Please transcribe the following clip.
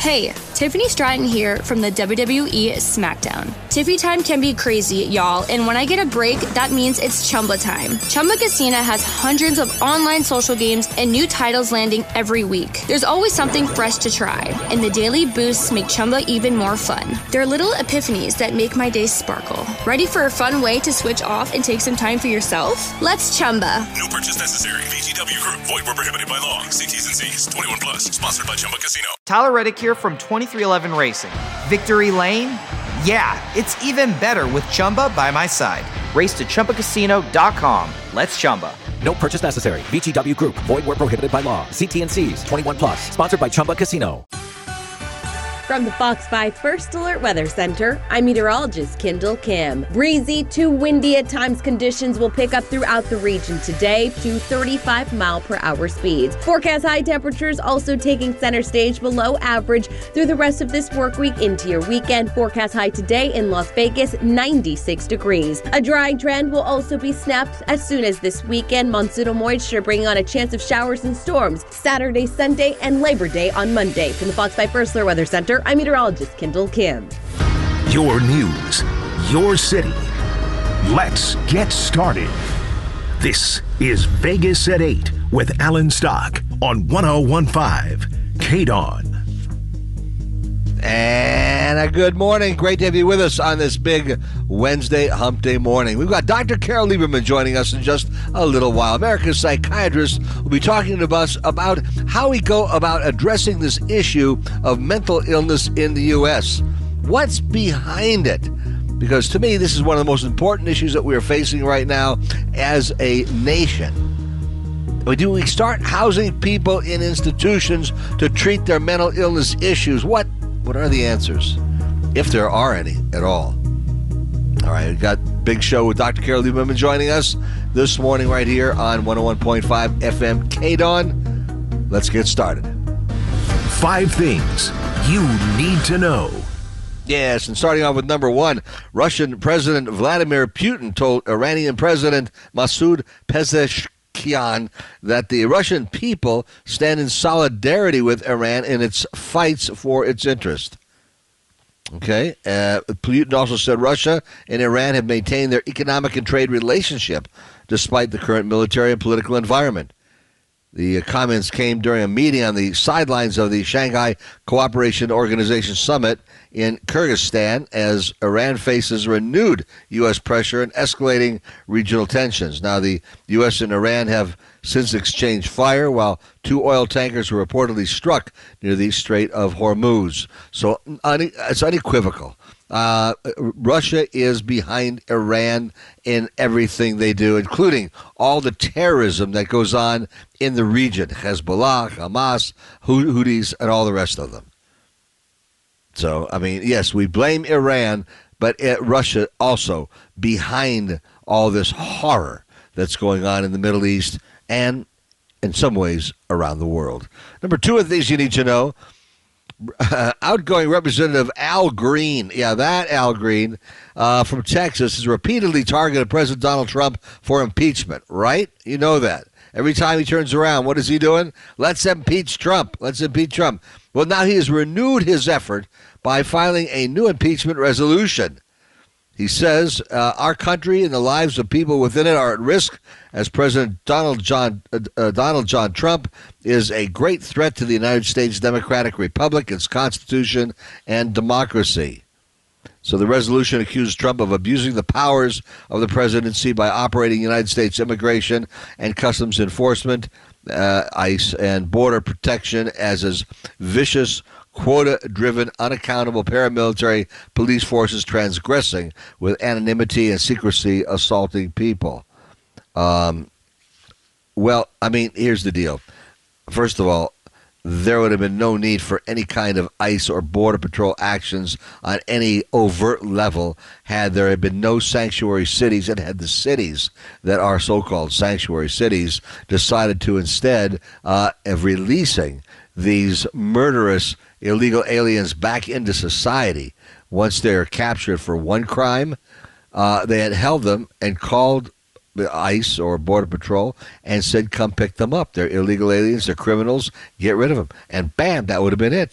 Hey, Tiffany Stratton here from the WWE SmackDown. Tiffy time can be crazy, y'all, and when I get a break, that means it's Chumba time. Chumba Casino has hundreds of online social games and new titles landing every week. There's always something fresh to try, and the daily boosts make Chumba even more fun. They're little epiphanies that make my day sparkle. Ready for a fun way to switch off and take some time for yourself? Let's Chumba. No purchase necessary. VGW Group. Void where prohibited by law. See T's and C's. 21 plus. Sponsored by Chumba Casino. Tyler Reddick here from 2311 Racing. Victory Lane? Yeah, it's even better with Chumba by my side. Race to ChumbaCasino.com. Let's Chumba. No purchase necessary. VGW Group. Void where prohibited by law. See T's and C's. 21 plus. Sponsored by Chumba Casino. From the Fox 5 First Alert Weather Center, I'm meteorologist Kendall Kim. Breezy to windy at times conditions will pick up throughout the region today to 35-mile-per-hour speeds. Forecast high temperatures also taking center stage below average through the rest of this work week into your weekend. Forecast high today in Las Vegas, 96 degrees. A drying trend will also be snapped as soon as this weekend. Monsoonal moisture bringing on a chance of showers and storms Saturday, Sunday, and Labor Day on Monday. From the Fox 5 First Alert Weather Center, I'm meteorologist Kendall Kim. Your news, your city. Let's get started. This is Vegas at 8 with Alan Stock on 101.5 KDON. And a good morning. Great to have you with us on this big Wednesday hump day morning. We've got Dr. Carol Lieberman joining us in just a little while. America's psychiatrist will be talking to us about how we go about addressing this issue of mental illness in the U.S. What's behind it? Because to me, this is one of the most important issues that we are facing right now as a nation. Do we start housing people in institutions to treat their mental illness issues? What are the answers, if there are any at all? All right, we've got big show with Dr. Carol Lieberman joining us this morning right here on 101.5 FM KDON. Let's get started. 5 things you need to know. Yes, and starting off with number 1, Russian President Vladimir Putin told Iranian President Masoud Pezeshkian that the Russian people stand in solidarity with Iran in its fights for its interest. Okay, Putin also said Russia and Iran have maintained their economic and trade relationship despite the current military and political environment. The comments came during a meeting on the sidelines of the Shanghai Cooperation Organization Summit in Kyrgyzstan as Iran faces renewed U.S. pressure and escalating regional tensions. Now, the U.S. and Iran have since exchanged fire, while 2 oil tankers were reportedly struck near the Strait of Hormuz. So it's unequivocal. Russia is behind Iran in everything they do, including all the terrorism that goes on in the region. Hezbollah, Hamas, Houthis, and all the rest of them. So, I mean, yes, we blame Iran, but Russia also behind all this horror that's going on in the Middle East and, in some ways, around the world. Number 2 of these you need to know. Outgoing Representative Al Green, that Al Green from Texas, has repeatedly targeted President Donald Trump for impeachment, right? You know that. Every time he turns around, what is he doing? Let's impeach Trump. Let's impeach Trump. Well, now he has renewed his effort by filing a new impeachment resolution. He says our country and the lives of people within it are at risk as President Donald John Trump is a great threat to the United States Democratic Republic, its Constitution, and democracy. So the resolution accused Trump of abusing the powers of the presidency by operating United States immigration and customs enforcement, ICE, and border protection as his vicious, quota-driven, unaccountable paramilitary police forces transgressing with anonymity and secrecy, assaulting people. Well, I mean, here's the deal. First of all, there would have been no need for any kind of ICE or Border Patrol actions on any overt level had there been no sanctuary cities, and had the cities that are so-called sanctuary cities decided to instead of releasing these murderous illegal aliens back into society once they're captured for one crime. They had held them and called the ICE or Border Patrol and said, come pick them up. They're illegal aliens. They're criminals. Get rid of them. And bam, that would have been it.